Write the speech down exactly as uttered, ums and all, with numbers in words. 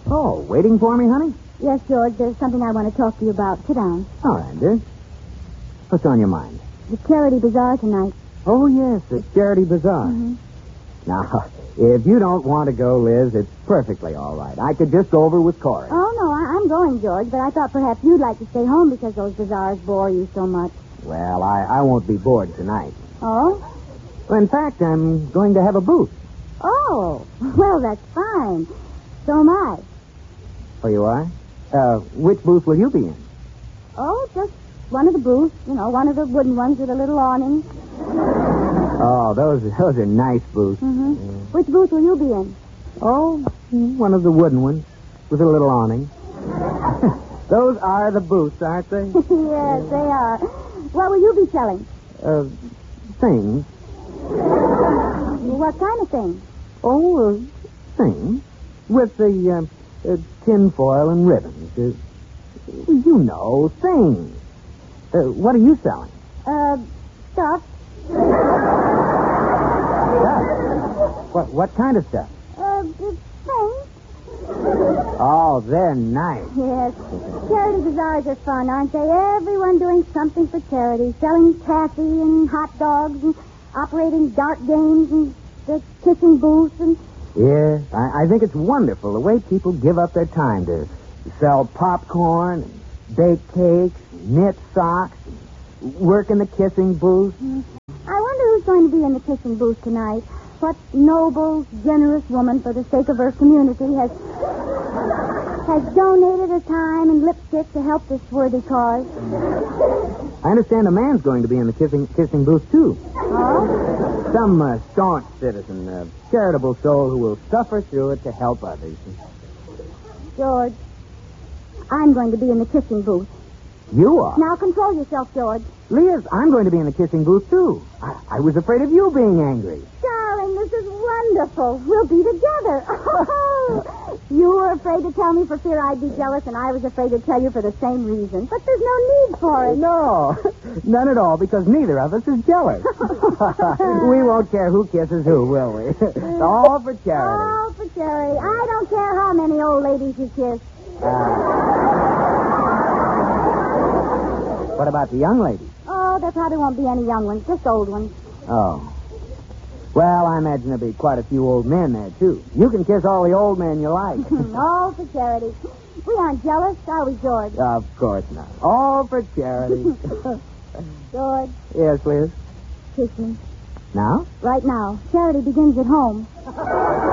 Oh, waiting for me, honey? Yes, George, there's something I want to talk to you about. Sit down. All right, dear. What's on your mind? The charity bazaar tonight. Oh, yes, the charity bazaar. Mm-hmm. Now, if you don't want to go, Liz, it's perfectly all right. I could just go over with Corey. Oh, no, I- I'm going, George, but I thought perhaps you'd like to stay home because those bazaars bore you so much. Well, I, I won't be bored tonight. Oh? Well, in fact, I'm going to have a booth. Oh, well, that's fine. So am I. Oh, you are? Uh, which booth will you be in? Oh, just one of the booths, you know, one of the wooden ones with a little awning. Oh, those those are nice booths. Mm-hmm. Which booth will you be in? Oh, one of the wooden ones with a little awning. Those are the booths, aren't they? Yes, they are. What will you be selling? Uh, things. What kind of thing? Oh, uh, things. With the uh, uh, tin foil and ribbons. Uh, you know, things. Uh, what are you selling? Uh, stuff. Stuff. What, what kind of stuff? Uh, things. Oh, they're nice. Yes. Charity bazaars are fun, aren't they? Everyone doing something for charity. Selling taffy and hot dogs and operating dart games and the kissing booths and... Yes, I, I think it's wonderful the way people give up their time to sell popcorn, and bake cakes, and knit socks, and work in the kissing booth. I wonder who's going to be in the kissing booth tonight. What noble, generous woman, for the sake of her community, has has donated her time and lipstick to help this worthy cause. I understand a man's going to be in the kissing kissing booth, too. Oh? Some uh, staunch citizen, a charitable soul who will suffer through it to help others. George, I'm going to be in the kissing booth. You are? Now control yourself, George. Liz, I'm going to be in the kissing booth, too. I, I was afraid of you being angry. Darling, this is wonderful. We'll be together. Oh, you were afraid to tell me for fear I'd be jealous, and I was afraid to tell you for the same reason. But there's no need for it. No, none at all, because neither of us is jealous. We won't care who kisses who, will we? All for charity. All for charity. I don't care how many old ladies you kiss. What about the young ladies? Oh, there probably won't be any young ones, just old ones. Oh. Well, I imagine there'll be quite a few old men there, too. You can kiss all the old men you like. All for charity. We aren't jealous, are we, George? Of course not. All for charity. George, Yes, Liz? kiss me. Now? Right now. Charity begins at home.